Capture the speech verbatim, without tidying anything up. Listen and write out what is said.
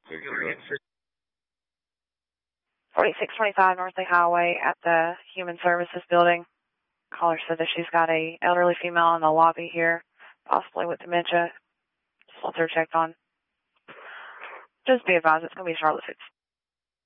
forty-six twenty-five North Lake Highway at the Human Services Building. Caller said that she's got a elderly female in the lobby here, possibly with dementia. Just wants her checked on. Just be advised, it's going to be Charlotte Foods.